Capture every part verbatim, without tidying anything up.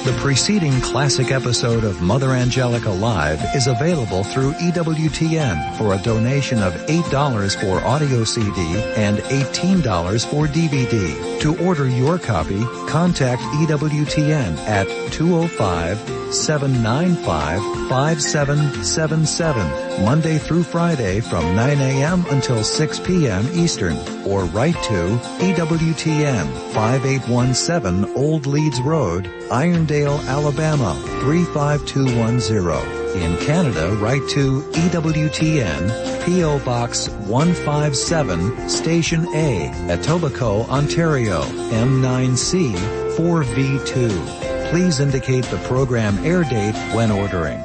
The preceding classic episode of Mother Angelica Live is available through E W T N for a donation of eight dollars for audio C D and eighteen dollars for D V D. To order your copy, contact E W T N at two oh five, seven nine five, five seven seven seven, Monday through Friday from nine a.m. until six p.m. Eastern, or write to E W T N, five eight one seven Old Leeds Road, Irondale, Alabama, three five two one zero. In Canada, write to E W T N, P O Box one five seven, Station A, Etobicoke, Ontario, M nine C four V two. Please indicate the program air date when ordering.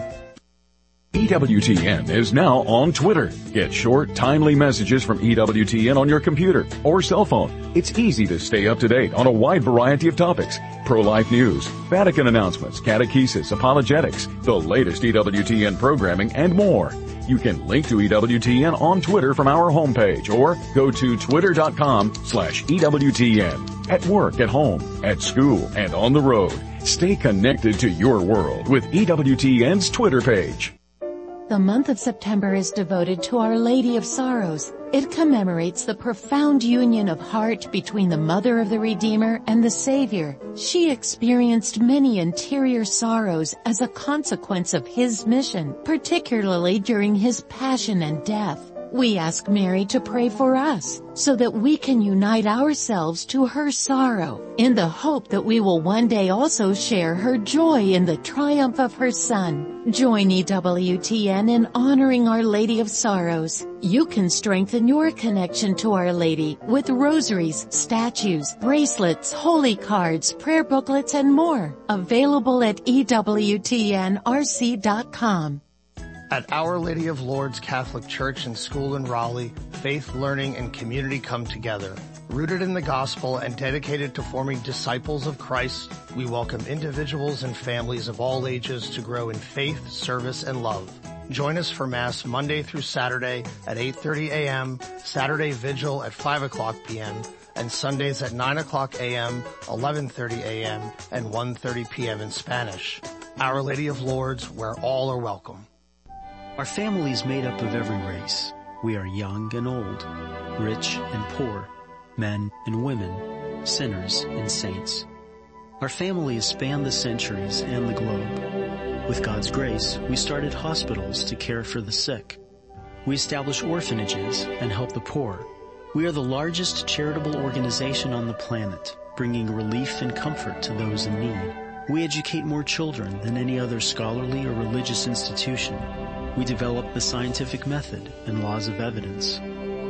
E W T N is now on Twitter. Get short, timely messages from E W T N on your computer or cell phone. It's easy to stay up to date on a wide variety of topics. Pro-life news, Vatican announcements, catechesis, apologetics, the latest E W T N programming, and more. You can link to E W T N on Twitter from our homepage or go to twitter.com slash EWTN. At work, at home, at school, and on the road. Stay connected to your world with E W T N's Twitter page. The month of September is devoted to Our Lady of Sorrows. It commemorates the profound union of heart between the Mother of the Redeemer and the Savior. She experienced many interior sorrows as a consequence of His mission, particularly during His passion and death. We ask Mary to pray for us so that we can unite ourselves to her sorrow in the hope that we will one day also share her joy in the triumph of her Son. Join E W T N in honoring Our Lady of Sorrows. You can strengthen your connection to Our Lady with rosaries, statues, bracelets, holy cards, prayer booklets, and more. Available at E W T N R C dot com. At Our Lady of Lourdes Catholic Church and School in Raleigh, faith, learning, and community come together. Rooted in the gospel and dedicated to forming disciples of Christ, we welcome individuals and families of all ages to grow in faith, service, and love. Join us for Mass Monday through Saturday at eight thirty a.m., Saturday Vigil at five o'clock p.m., and Sundays at nine o'clock a.m., eleven thirty a.m., and one thirty p.m. in Spanish. Our Lady of Lourdes, where all are welcome. Our family is made up of every race. We are young and old, rich and poor, men and women, sinners and saints. Our family has spanned the centuries and the globe. With God's grace, we started hospitals to care for the sick. We establish orphanages and help the poor. We are the largest charitable organization on the planet, bringing relief and comfort to those in need. We educate more children than any other scholarly or religious institution. We developed the scientific method and laws of evidence.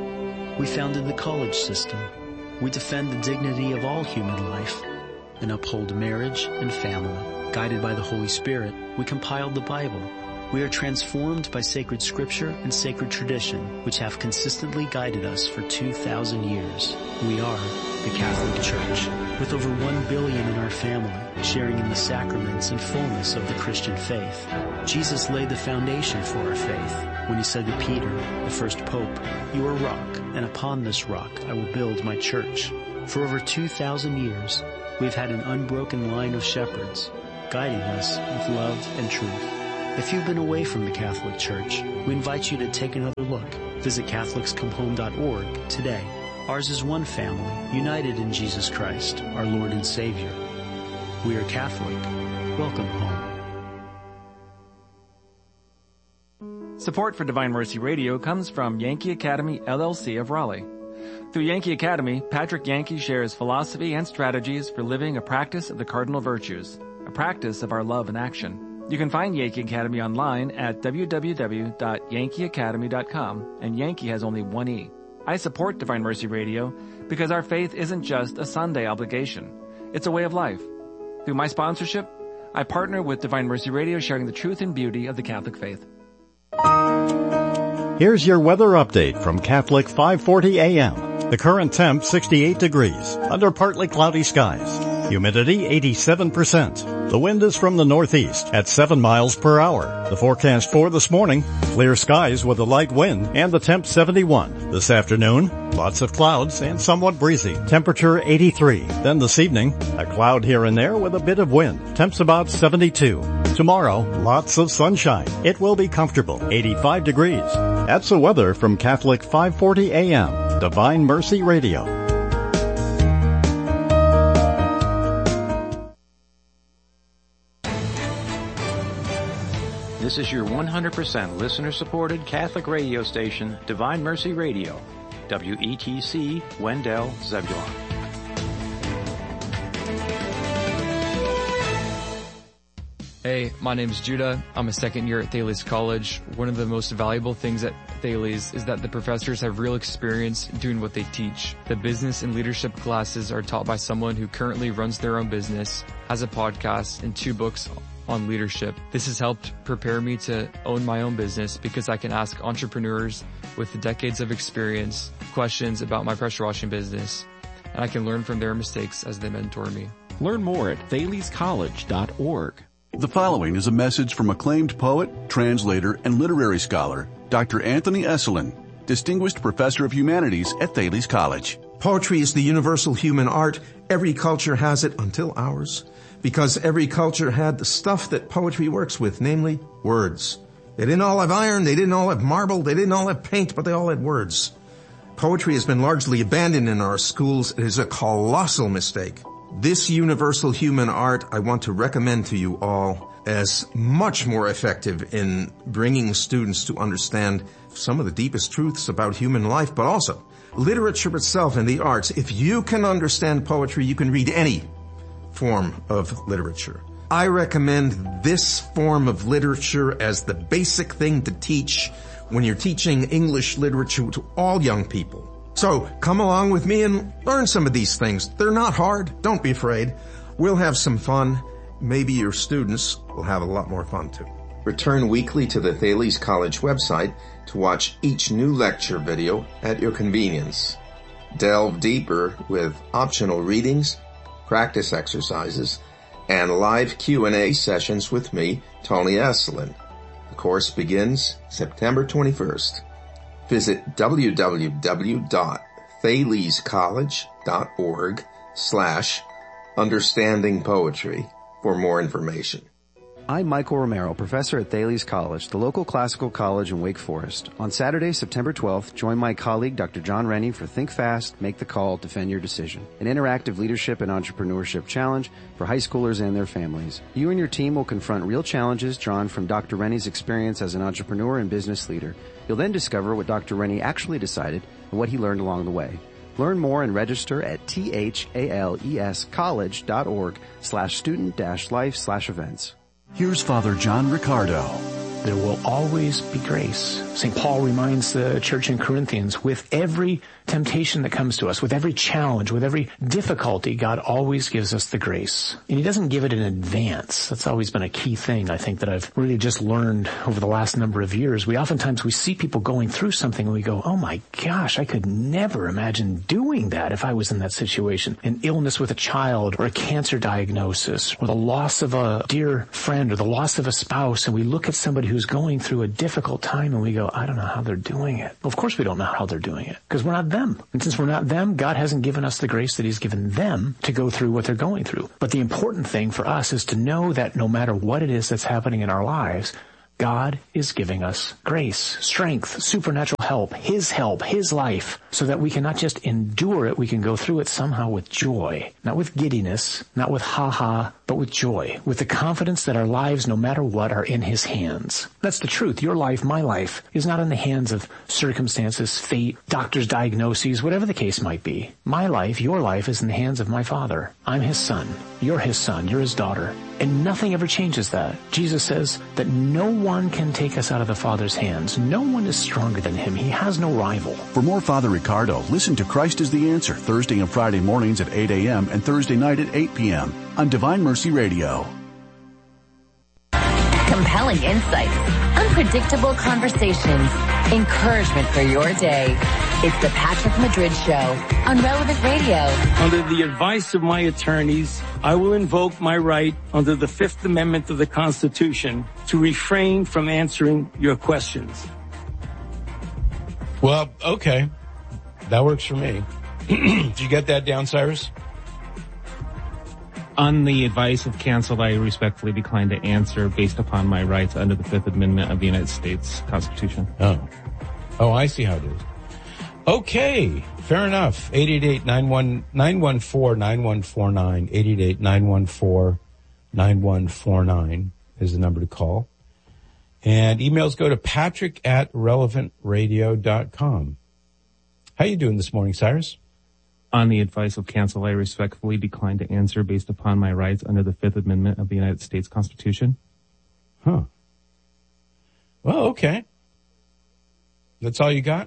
We founded the college system. We defend the dignity of all human life and uphold marriage and family. Guided by the Holy Spirit, we compiled the Bible. We are transformed by sacred scripture and sacred tradition, which have consistently guided us for two thousand years. We are the Catholic Church, with over one billion in our family, sharing in the sacraments and fullness of the Christian faith. Jesus laid the foundation for our faith when He said to Peter, the first pope, "You are a rock, and upon this rock I will build my church." For over two thousand years, we've had an unbroken line of shepherds, guiding us with love and truth. If you've been away from the Catholic Church, we invite you to take another look. Visit Catholics Come Home dot org today. Ours is one family, united in Jesus Christ, our Lord and Savior. We are Catholic. Welcome home. Support for Divine Mercy Radio comes from Yankee Academy, L L C of Raleigh. Through Yankee Academy, Patrick Yankee shares philosophy and strategies for living a practice of the cardinal virtues, a practice of our love and action. You can find Yankee Academy online at w w w dot yankee academy dot com, and Yankee has only one E. I support Divine Mercy Radio because our faith isn't just a Sunday obligation. It's a way of life. Through my sponsorship, I partner with Divine Mercy Radio, sharing the truth and beauty of the Catholic faith. Here's your weather update from Catholic five forty A M. The current temp sixty-eight degrees, under partly cloudy skies. Humidity eighty-seven percent. The wind is from the northeast at seven miles per hour. The forecast for this morning, clear skies with a light wind and the temp seventy-one. This afternoon, lots of clouds and somewhat breezy. Temperature eighty-three. Then this evening, a cloud here and there with a bit of wind. Temps about seventy-two. Tomorrow, lots of sunshine. It will be comfortable, eighty-five degrees. That's the weather from Catholic five forty A M, Divine Mercy Radio. This is your one hundred percent listener-supported Catholic radio station, Divine Mercy Radio, W E T C, Wendell, Zebulon. Hey, my name's Judah. I'm a second year at Thales College. One of the most valuable things at Thales is that the professors have real experience doing what they teach. The business and leadership classes are taught by someone who currently runs their own business, has a podcast, and two books on leadership. This has helped prepare me to own my own business because I can ask entrepreneurs with decades of experience questions about my pressure washing business, and I can learn from their mistakes as they mentor me. Learn more at thales college dot org. The following is a message from acclaimed poet, translator, and literary scholar, Doctor Anthony Esolen, Distinguished Professor of Humanities at Thales College. Poetry is the universal human art. Every culture has it until ours, because every culture had the stuff that poetry works with, namely words. They didn't all have iron, they didn't all have marble, they didn't all have paint, but they all had words. Poetry has been largely abandoned in our schools. It is a colossal mistake. This universal human art I want to recommend to you all as much more effective in bringing students to understand some of the deepest truths about human life, but also literature itself and the arts. If you can understand poetry, you can read any form of literature. I recommend this form of literature as the basic thing to teach when you're teaching English literature to all young people. So come along with me and learn some of these things. They're not hard. Don't be afraid. We'll have some fun. Maybe your students will have a lot more fun too. Return weekly to the Thales College website to watch each new lecture video at your convenience. Delve deeper with optional readings, practice exercises, and live Q and A sessions with me, Tony Esolen. The course begins September twenty-first. Visit w w w dot thales college dot org slash understanding poetry for more information. I'm Michael Romero, professor at Thales College, the local classical college in Wake Forest. On Saturday, September twelfth, join my colleague, Doctor John Rennie, for Think Fast, Make the Call, Defend Your Decision, an interactive leadership and entrepreneurship challenge for high schoolers and their families. You and your team will confront real challenges drawn from Doctor Rennie's experience as an entrepreneur and business leader. You'll then discover what Doctor Rennie actually decided and what he learned along the way. Learn more and register at thales college dot org slash student dash life slash events. Here's Father John Ricardo. There will always be grace. Saint Paul reminds the church in Corinthians, with every temptation that comes to us, with every challenge, with every difficulty, God always gives us the grace. And he doesn't give it in advance. That's always been a key thing, I think, that I've really just learned over the last number of years. We oftentimes, we see people going through something and we go, oh my gosh, I could never imagine doing that if I was in that situation. An illness with a child, or a cancer diagnosis, or the loss of a dear friend, or the loss of a spouse, and we look at somebody who's going through a difficult time and we go, I don't know how they're doing it. Well, of course we don't know how they're doing it, because we're not them. And since we're not them, God hasn't given us the grace that he's given them to go through what they're going through. But the important thing for us is to know that no matter what it is that's happening in our lives, God is giving us grace, strength, supernatural help, his help, his life, so that we can not just endure it, we can go through it somehow with joy, not with giddiness, not with ha-ha, but with joy, with the confidence that our lives, no matter what, are in his hands. That's the truth. Your life, my life, is not in the hands of circumstances, fate, doctors' diagnoses, whatever the case might be. My life, your life, is in the hands of my Father. I'm his son. You're his son. You're his daughter. And nothing ever changes that. Jesus says that no one can take us out of the Father's hands. No one is stronger than him. He has no rival. For more Father Ricardo, listen to Christ is the Answer Thursday and Friday mornings at eight a.m. and Thursday night at eight p.m. on Divine Mercy Radio. Compelling insights, unpredictable conversations, encouragement for your day. It's the Patrick Madrid Show on Relevant Radio. Under the advice of my attorneys, I will invoke my right under the Fifth Amendment of the Constitution to refrain from answering your questions. Well, okay. That works for me. Did you get that down, Cyrus? On the advice of counsel, I respectfully decline to answer based upon my rights under the Fifth Amendment of the United States Constitution. Oh. Oh, I see how it is. Okay, fair enough. eight eight eight, nine one four, nine one four nine, eight eight eight, nine one four, nine one four nine is the number to call. And emails go to patrick at relevant radio dot com. How you doing this morning, Cyrus? On the advice of counsel, I respectfully decline to answer based upon my rights under the Fifth Amendment of the United States Constitution. Huh. Well, okay. That's all you got?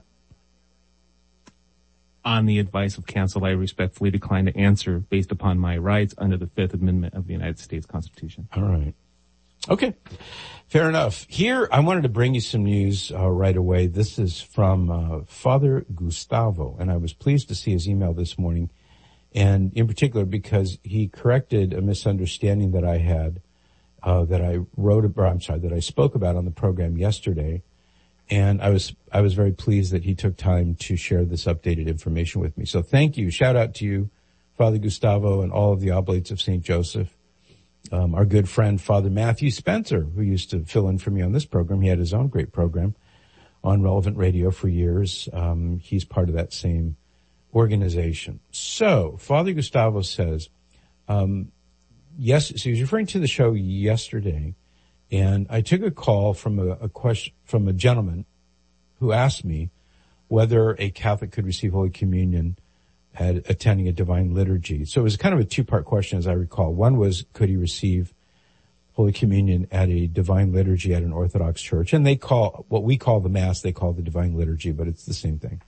On the advice of counsel, I respectfully decline to answer based upon my rights under the Fifth Amendment of the United States Constitution. All right. Okay. Fair enough. Here, I wanted to bring you some news uh, right away. This is from uh, Father Gustavo, and I was pleased to see his email this morning, and in particular because he corrected a misunderstanding that I had, uh, that I wrote, or I'm sorry, that I spoke about on the program yesterday. And I was, I was very pleased that he took time to share this updated information with me. So thank you. Shout out to you, Father Gustavo, and all of the Oblates of Saint Joseph. Um, our good friend, Father Matthew Spencer, who used to fill in for me on this program. He had his own great program on Relevant Radio for years. Um, he's part of that same organization. So Father Gustavo says, um, yes, so he was referring to the show yesterday. And I took a call from a, a question from a gentleman who asked me whether a Catholic could receive Holy Communion at attending a divine liturgy. So it was kind of a two-part question, as I recall. One was, could he receive Holy Communion at a divine liturgy at an Orthodox church? And they call what we call the Mass, they call the divine liturgy, but it's the same thing.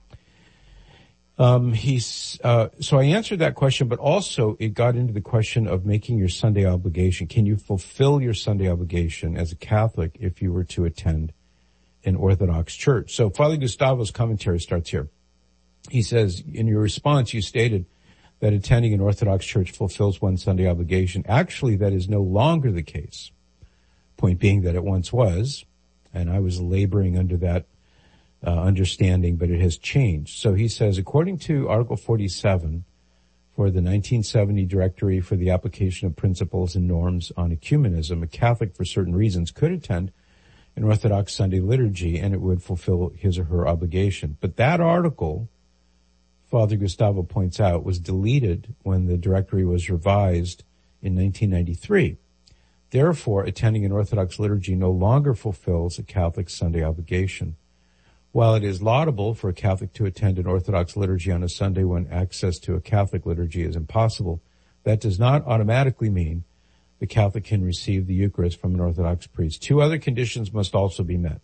Um, he's, uh, so I answered that question, but also it got into the question of making your Sunday obligation. Can you fulfill your Sunday obligation as a Catholic if you were to attend an Orthodox church? So Father Gustavo's commentary starts here. He says, in your response, you stated that attending an Orthodox church fulfills one's Sunday obligation. Actually, that is no longer the case. Point being that it once was, and I was laboring under that Uh, understanding, but it has changed. So he says, according to Article forty-seven for the nineteen seventy Directory for the Application of Principles and Norms on Ecumenism, a Catholic for certain reasons could attend an Orthodox Sunday liturgy and it would fulfill his or her obligation. But that article, Father Gustavo points out, was deleted when the directory was revised in nineteen ninety-three. Therefore, attending an Orthodox liturgy no longer fulfills a Catholic Sunday obligation. While it is laudable for a Catholic to attend an Orthodox liturgy on a Sunday when access to a Catholic liturgy is impossible, that does not automatically mean the Catholic can receive the Eucharist from an Orthodox priest. Two other conditions must also be met.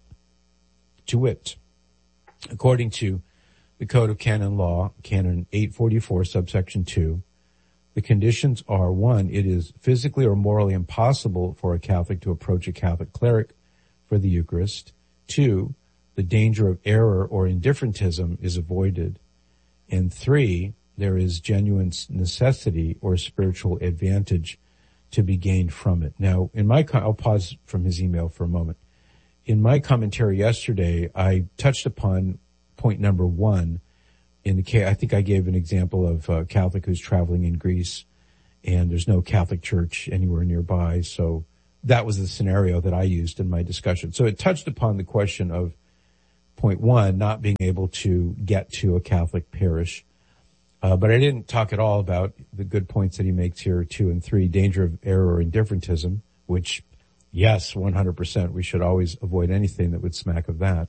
To wit, according to the Code of Canon Law, Canon eight forty-four, subsection two, the conditions are, one, it is physically or morally impossible for a Catholic to approach a Catholic cleric for the Eucharist. Two, the danger of error or indifferentism is avoided. And three, there is genuine necessity or spiritual advantage to be gained from it. Now, in my, I'll pause from his email for a moment. In my commentary yesterday, I touched upon point number one. In the case, I think I gave an example of a Catholic who's traveling in Greece and there's no Catholic church anywhere nearby. So that was the scenario that I used in my discussion. So it touched upon the question of point one, not being able to get to a Catholic parish. Uh, but I didn't talk at all about the good points that he makes here, two and three, danger of error or indifferentism, which, yes, one hundred percent, we should always avoid anything that would smack of that.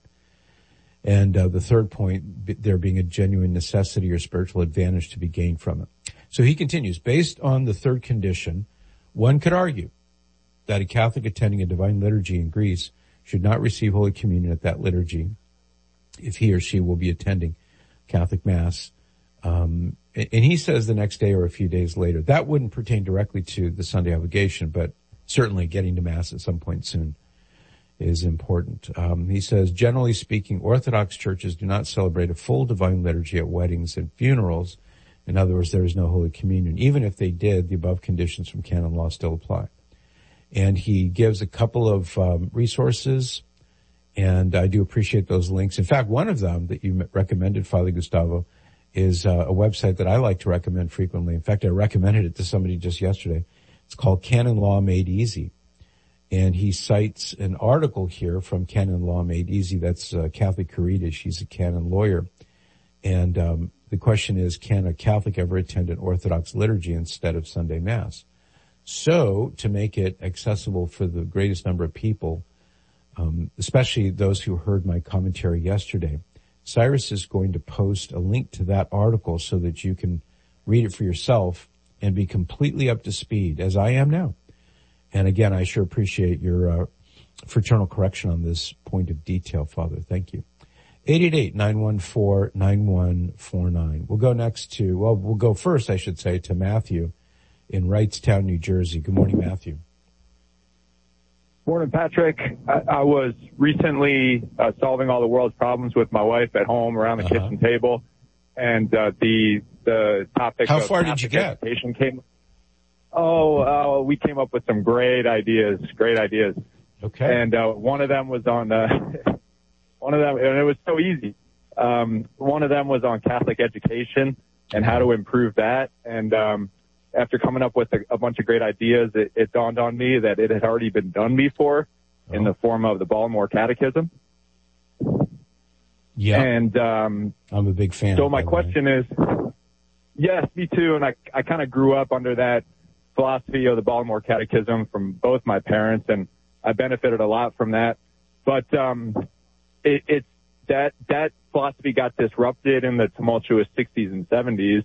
And uh, the third point, b- there being a genuine necessity or spiritual advantage to be gained from it. So he continues, based on the third condition, one could argue that a Catholic attending a divine liturgy in Greece should not receive Holy Communion at that liturgy if he or she will be attending Catholic Mass. Um, and he says the next day or a few days later. That wouldn't pertain directly to the Sunday obligation, but certainly getting to Mass at some point soon. is important. Um, he says, generally speaking, Orthodox churches do not celebrate a full divine liturgy at weddings and funerals. In other words, there is no Holy Communion. Even if they did, the above conditions from canon law still apply. And he gives a couple of um, resources, and I do appreciate those links. In fact, one of them that you recommended, Father Gustavo, is uh, a website that I like to recommend frequently. In fact, I recommended it to somebody just yesterday. It's called Canon Law Made Easy. And he cites an article here from Canon Law Made Easy. That's uh, Catholic Carita. She's a canon lawyer. And um, the question is, can a Catholic ever attend an Orthodox liturgy instead of Sunday Mass? So, to make it accessible for the greatest number of people, um, especially those who heard my commentary yesterday, Cyrus is going to post a link to that article so that you can read it for yourself and be completely up to speed, as I am now. And again, I sure appreciate your uh, fraternal correction on this point of detail, Father. Thank you. eight eight eight, nine one four, nine one four nine. We'll go next to, well, we'll go first, I should say, to Matthew in Wrightstown, New Jersey. Good morning, Matthew. Morning, Patrick. I, I was recently uh, solving all the world's problems with my wife at home around the uh-huh. kitchen table, and uh, the the topic How of far did you get? Education came. Oh, uh, we came up with some great ideas, great ideas. Okay. And uh, one of them was on uh, one of them, and it was so easy. Um, one of them was on Catholic education and how to improve that, and um, after coming up with a, a bunch of great ideas, it, it dawned on me that it had already been done before oh. in the form of the Baltimore Catechism. Yeah. And, um, I'm a big fan. So my question is, yes, me too. And I, I kind of grew up under that philosophy of the Baltimore Catechism from both my parents, and I benefited a lot from that. But, um, it, it's that, that philosophy got disrupted in the tumultuous sixties and seventies.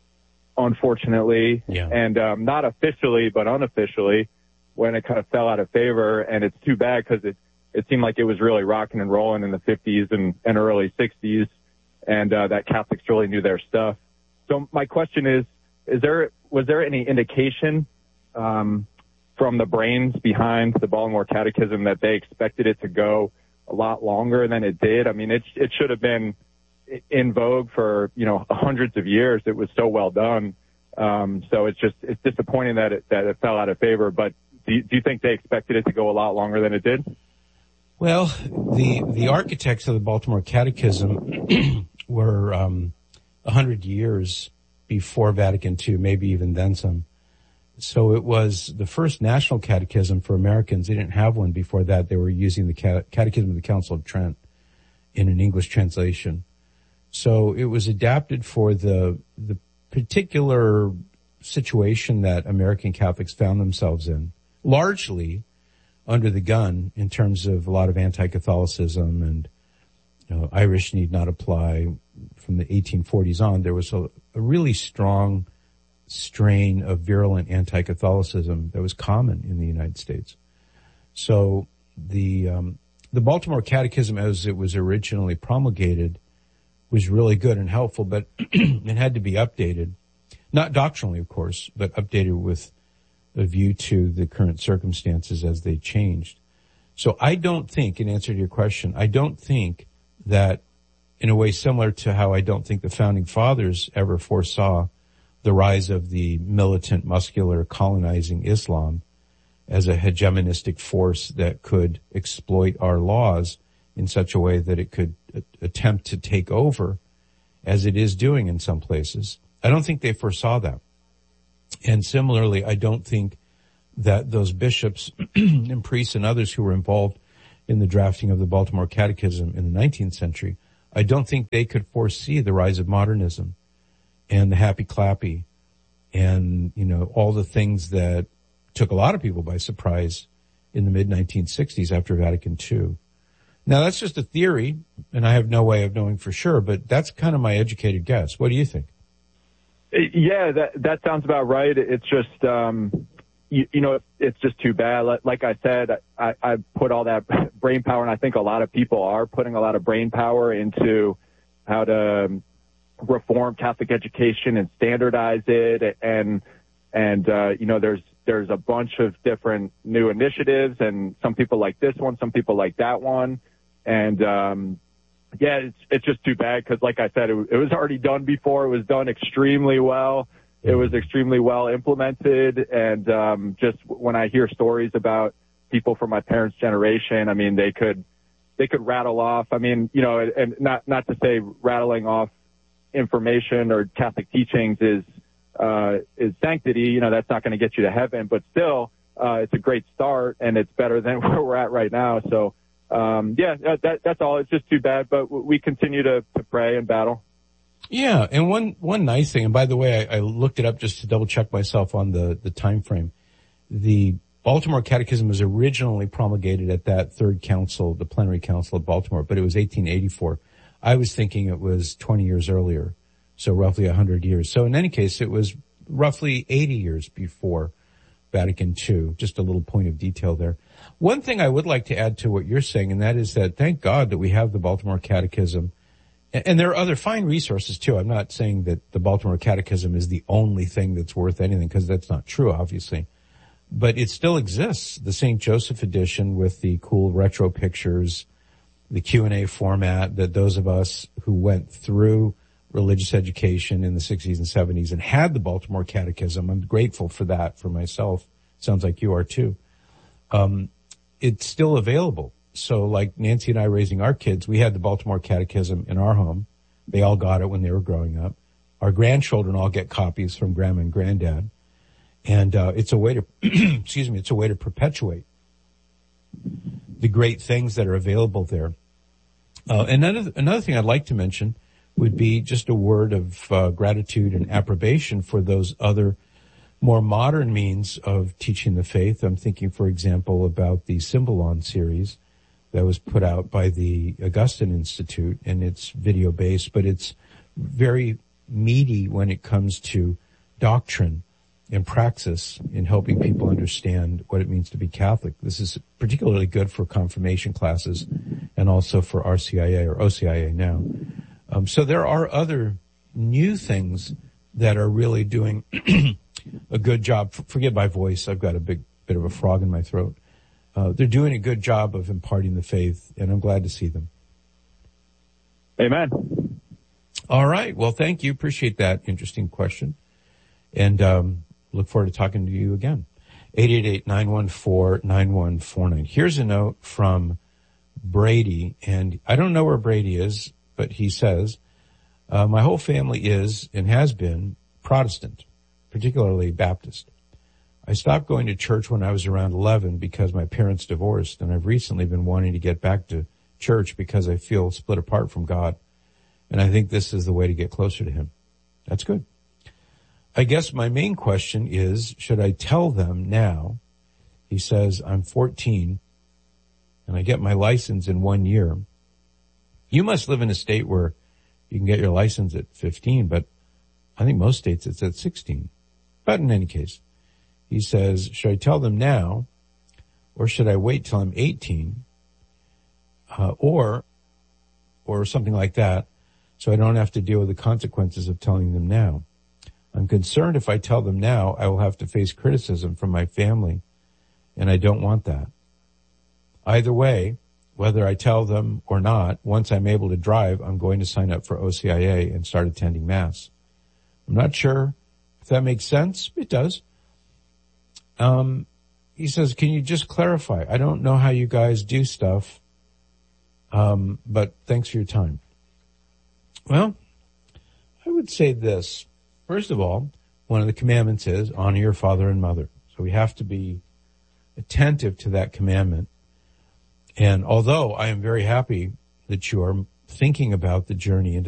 Unfortunately, yeah. and um, not officially, but unofficially, when it kind of fell out of favor. And it's too bad because it, it seemed like it was really rocking and rolling in the fifties and, and early sixties, and uh, that Catholics really knew their stuff. So my question is, is there was there any indication um, from the brains behind the Baltimore Catechism that they expected it to go a lot longer than it did? I mean, it it should have been in vogue for, you know, hundreds of years. It was so well done. Um, so it's just, it's disappointing that it, that it fell out of favor, but do you, do you think they expected it to go a lot longer than it did? Well, the, the architects of the Baltimore Catechism were, um, a hundred years before Vatican Two, maybe even then some. So it was the first national catechism for Americans. They didn't have one before that. They were using the Catechism of the Council of Trent in an English translation. So it was adapted for the the particular situation that American Catholics found themselves in, largely under the gun in terms of a lot of anti-Catholicism, and you know, Irish need not apply. From the eighteen forties on, there was a, a really strong strain of virulent anti-Catholicism that was common in the United States. So the um, the Baltimore Catechism, as it was originally promulgated, was really good and helpful, but it had to be updated. Not doctrinally, of course, but updated with a view to the current circumstances as they changed. So I don't think, in answer to your question, I don't think that, in a way similar to how I don't think the Founding Fathers ever foresaw the rise of the militant, muscular, colonizing Islam as a hegemonistic force that could exploit our laws in such a way that it could attempt to take over, as it is doing in some places. I don't think they foresaw that. And similarly, I don't think that those bishops and priests and others who were involved in the drafting of the Baltimore Catechism in the nineteenth century, I don't think they could foresee the rise of modernism and the happy clappy and, you know, all the things that took a lot of people by surprise in the mid nineteen sixties after Vatican Two. Now, that's just a theory, and I have no way of knowing for sure, but that's kind of my educated guess. What do you think? Yeah, that that sounds about right. It's just, um, you, you know, it's just too bad. Like I said, I, I put all that brain power, and I think a lot of people are putting a lot of brain power into how to reform Catholic education and standardize it. And, and, uh, you know, there's, there's a bunch of different new initiatives, and some people like this one, some people like that one. And, um, yeah, it's, it's just too bad because, like I said, it, it was already done before. It was done extremely well. It was extremely well implemented. And, um, just when I hear stories about people from my parents' generation, I mean, they could, they could rattle off. I mean, you know, and not, not to say rattling off information or Catholic teachings is, uh, is sanctity. You know, that's not going to get you to heaven, but still, uh, it's a great start and it's better than where we're at right now. So, um, yeah, that, that's all. It's just too bad, but we continue to, to pray and battle. Yeah. And one, one nice thing, and by the way, I, I looked it up just to double check myself on the, the time frame. The Baltimore Catechism was originally promulgated at that third council, the plenary council of Baltimore, but it was eighteen eighty-four. I was thinking it was twenty years earlier, so roughly one hundred years. So in any case, it was roughly eighty years before Vatican Two. Just a little point of detail there. One thing I would like to add to what you're saying, and that is that thank God that we have the Baltimore Catechism. And there are other fine resources too. I'm not saying that the Baltimore Catechism is the only thing that's worth anything, because that's not true, obviously. But it still exists. The Saint Joseph edition with the cool retro pictures, the Q and A format that those of us who went through religious education in the sixties and seventies and had the Baltimore Catechism, I'm grateful for that for myself. Sounds like you are too. Um, it's still available. So like Nancy and I raising our kids, we had the Baltimore Catechism in our home. They all got it when they were growing up. Our grandchildren all get copies from grandma and granddad. And, uh, it's a way to, excuse me, it's a way to perpetuate the great things that are available there. Uh, another, another thing I'd like to mention would be just a word of, uh, gratitude and approbation for those other more modern means of teaching the faith. I'm thinking, for example, about the Symbolon series that was put out by the Augustine Institute, and it's video based, but it's very meaty when it comes to doctrine and praxis in helping people understand what it means to be Catholic. This is particularly good for confirmation classes and also for R C I A or O C I A now. Um, so there are other new things that are really doing a good job. Forgive my voice. I've got a big bit of a frog in my throat. Uh, they're doing a good job of imparting the faith, and I'm glad to see them. Amen. All right. Well, thank you. Appreciate that interesting question. And um look forward to talking to you again. eight eight eight, nine one four, nine one four nine. Here's a note from Brady, and I don't know where Brady is, but he says, uh, my whole family is and has been Protestant, particularly Baptist. I stopped going to church when I was around eleven because my parents divorced, and I've recently been wanting to get back to church because I feel split apart from God, and I think this is the way to get closer to Him. That's good. I guess my main question is, should I tell them now? He says, I'm fourteen and I get my license in one year. You must live in a state where you can get your license at fifteen, but I think most states it's at sixteen. But in any case, he says, should I tell them now or should I wait till I'm eighteen? Uh, or, or something like that, so I don't have to deal with the consequences of telling them now. I'm concerned if I tell them now, I will have to face criticism from my family, and I don't want that. Either way, whether I tell them or not, once I'm able to drive, I'm going to sign up for O C I A and start attending Mass. I'm not sure if that makes sense. It does. Um, he says, can you just clarify? I don't know how you guys do stuff, um, but thanks for your time. Well, I would say this. First of all, one of the commandments is honor your father and mother. So we have to be attentive to that commandment. And although I am very happy that you are thinking about the journey into